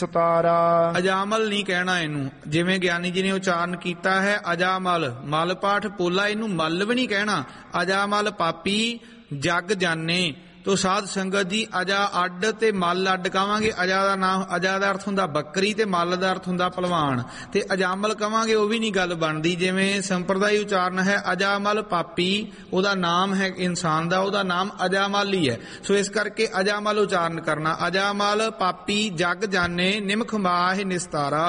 ਸਤਾਰਾ। ਅਜਾਮਲ ਨਹੀਂ ਕਹਿਣਾ ਇਹਨੂੰ, ਜਿਵੇਂ ਗਿਆਨੀ ਜੀ ਨੇ ਉਚਾਰਨ ਕੀਤਾ ਹੈ ਅਜਾਮਲ, ਮਲ ਪਾਠ ਪੋਲਾ, ਇਹਨੂੰ ਮਲ ਵੀ ਨਹੀਂ ਕਹਿਣਾ। ਅਜਾਮਲ ਪਾਪੀ ਜਗ ਜਾਣੇ। ਤੋ ਸਾਧ ਸੰਗਤ ਜੀ ਅਜਾ ਅੱਡ ਤੇ ਮਲ ਅੱਡ ਕਵਾਂਗੇ। ਅਜਾ ਦਾ ਨਾਮ, ਅਜਾ ਦਾ ਅਰਥ ਹੁੰਦਾ ਬੱਕਰੀ ਤੇ ਮਲ ਦਾ ਅਰਥ ਹੁੰਦਾ ਭਲਵਾਨ, ਤੇ ਅਜਾਮਲ ਕਵਾਂਗੇ ਉਹ ਵੀ ਨਹੀਂ ਗੱਲ ਬਣਦੀ। ਜਿਵੇਂ ਸੰਪਰਦਾਇ ਉਚਾਰਨ ਹੈ ਅਜਾਮਲ ਪਾਪੀ, ਉਹਦਾ ਨਾਮ ਹੈ ਇਨਸਾਨ ਦਾ, ਉਹਦਾ ਨਾਮ ਅਜਾਮਲ ਹੀ ਹੈ। ਸੋ ਇਸ ਕਰਕੇ ਅਜਾਮਲ ਉਚਾਰਨ ਕਰਨਾ। ਅਜਾਮਲ ਪਾਪੀ ਜਗ ਜਾਣੇ ਨਿਮਖ ਮਾਹਿ ਨਿਸਤਾਰਾ।